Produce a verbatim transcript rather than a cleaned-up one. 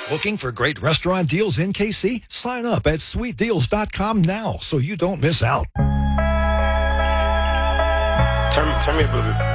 Looking for great restaurant deals in K C? Sign up at sweet deals dot com now so you don't miss out. Turn, turn me up a little bit.